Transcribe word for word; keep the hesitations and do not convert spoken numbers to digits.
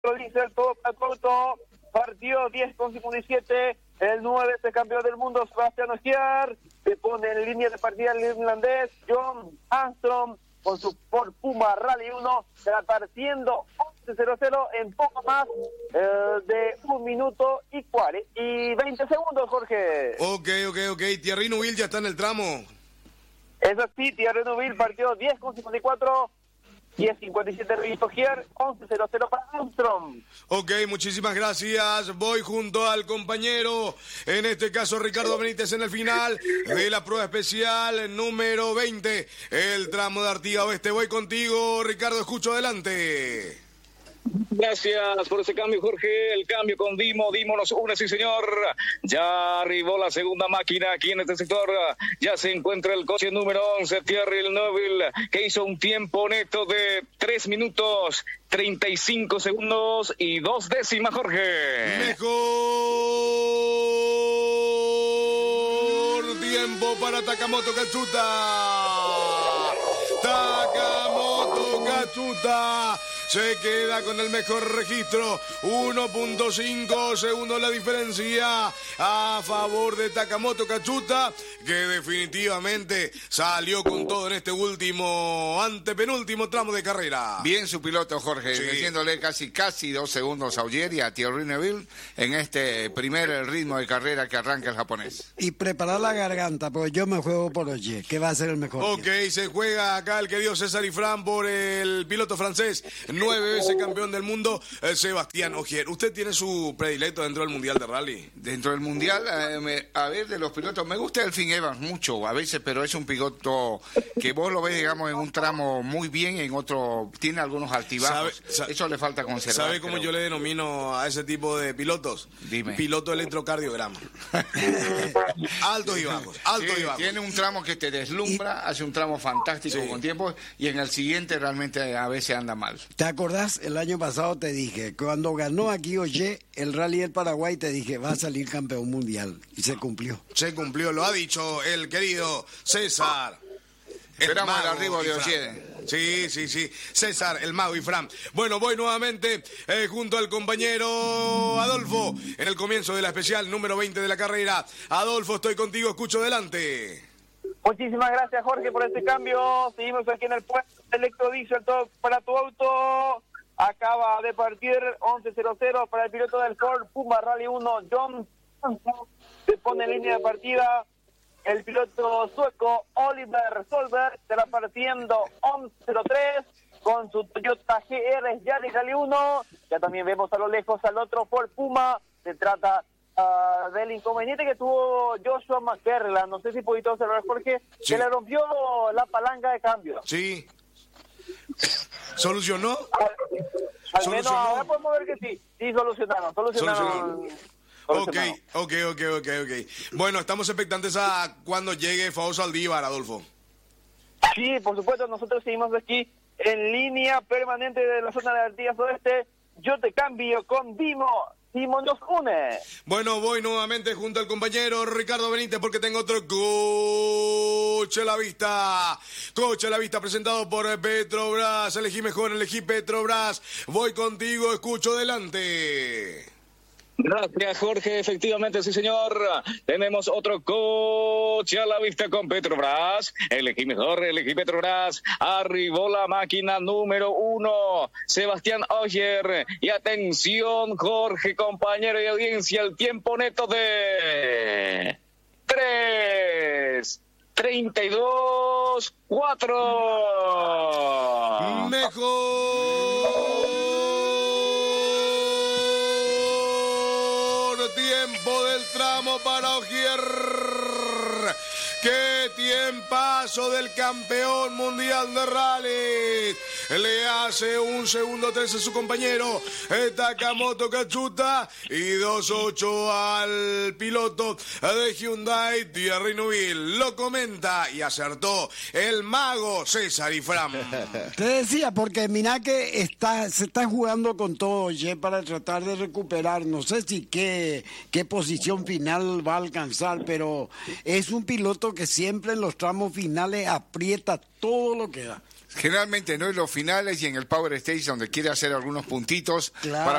dice el todo auto, partió diez con cincuenta y siete, el nueve es el campeón del mundo, Sebastián Ogier, se pone en línea de partida el irlandés, John Armstrong, con su Ford Puma Rally uno, será partiendo once cero cero en poco más eh, de un minuto y cuarenta y veinte segundos, Jorge. Ok, ok, ok, Thierry Neuville ya está en el tramo. Eso sí, Thierry Neuville partió diez con cincuenta y cuatro, diez cincuenta y siete Registro Gier, once cero cero para Armstrong. Ok, muchísimas gracias. Voy junto al compañero, en este caso Ricardo Benítez, en el final de la prueba especial número veinte, el tramo de Artigas Oeste. Voy contigo, Ricardo, escucho, adelante. Gracias por ese cambio, Jorge. El cambio con Dimo. Dimo nos une, sí, señor. Ya arribó la segunda máquina aquí en este sector. Ya se encuentra el coche número once, Thierry Neuville, que hizo un tiempo neto de tres minutos, treinta y cinco segundos y dos décimas, Jorge. Mejor tiempo para Takamoto Katsuta. Takamoto Katsuta se queda con el mejor registro, uno punto cinco segundos la diferencia a favor de Takamoto Katsuta, que definitivamente salió con todo en este último, antepenúltimo tramo de carrera. Bien su piloto, Jorge, sí, metiéndole casi casi dos segundos a Ogier y a Thierry Neuville en este primer ritmo de carrera que arranca el japonés. Y preparar la garganta, porque yo me juego por Ogier, que va a ser el mejor. Ok, tiempo. Se juega acá el querido César Ifrán por el piloto francés, nueve veces campeón del mundo, eh, Sebastián Ogier. ¿Usted tiene su predilecto dentro del Mundial de Rally? Dentro del Mundial, eh, me, a ver, de los pilotos, me gusta Elfyn Evans mucho, a veces, pero es un piloto que vos lo ves, digamos, en un tramo muy bien, en otro tiene algunos altibajos. ¿Sabe, sabe, Eso le falta conservar. ¿Sabe cómo creo. Yo le denomino a ese tipo de pilotos? Dime. Piloto electrocardiograma. Altos y bajos, altos sí, y bajos. Tiene un tramo que te deslumbra, hace un tramo fantástico sí. con tiempo, y en el siguiente realmente a veces anda mal. ¿Te acordás? El año pasado te dije, cuando ganó aquí Ogier el Rally del Paraguay, te dije, va a salir campeón mundial. Y se cumplió. Se cumplió, lo ha dicho el querido César. Esperamos el arribo de Ogier. Sí, sí, sí. César, el mago y Fran. Bueno, voy nuevamente eh, junto al compañero Adolfo en el comienzo de la especial número veinte de la carrera. Adolfo, estoy contigo, escucho, adelante. Muchísimas gracias, Jorge, por este cambio. Seguimos aquí en el puesto electrodiesel para tu auto. Acaba de partir once cero cero para el piloto del Ford Puma Rally uno, John. Se pone en línea de partida el piloto sueco Oliver Solberg, estará partiendo once cero tres con su Toyota G R Yaris Rally uno. Ya también vemos a lo lejos al otro Ford Puma. Se trata uh, del inconveniente que tuvo Joshua McClellan, no sé si pudiste observar, Jorge, sí. que le rompió la palanca de cambio. Sí. ¿Solucionó? Al, al menos ahora podemos ver que sí, sí solucionaron, solucionaron. ¿Solucionaron? Ok, ok, ok, ok, ok. Bueno, estamos expectantes a cuando llegue Fausto Aldívar, Adolfo. Sí, por supuesto, nosotros seguimos aquí en línea permanente de la zona de Artigas Oeste. Yo te cambio con Dimo. Dimo nos une. Bueno, voy nuevamente junto al compañero Ricardo Benítez porque tengo otro coche a la vista. Coche a la vista presentado por Petrobras. Elegí mejor, elegí Petrobras. Voy contigo, escucho, adelante. Gracias, Jorge. Efectivamente, sí, señor. Tenemos otro coche a la vista con Petrobras. Elegí mejor, elegí Petrobras. Arribó la máquina número uno, Sebastián Ogier. Y atención, Jorge, compañero y audiencia, el tiempo neto de tres treinta y dos cuatro. Mejor tiempo del tramo para Ogier. ¡Qué tiempazo del campeón mundial de rally! Le hace un segundo tres a su compañero Takamoto Katsuta y dos ocho al piloto de Hyundai, Thierry Neuville. Lo comenta y acertó el mago César Ifrán. Te decía, porque mira que está, se está jugando con todo Ogier para tratar de recuperar. No sé si qué, qué posición final va a alcanzar, pero es un piloto piloto que siempre en los tramos finales aprieta todo lo que da. Generalmente no en los finales y en el Power Stage donde quiere hacer algunos puntitos claro. para